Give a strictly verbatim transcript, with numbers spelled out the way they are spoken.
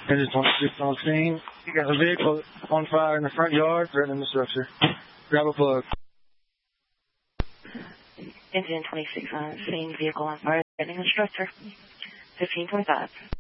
Engine twenty-six on scene. You got a vehicle on fire in the front yard, threatening the structure. Grab a plug. Engine twenty-six on scene, vehicle on fire, threatening the structure. fifteen twenty-five.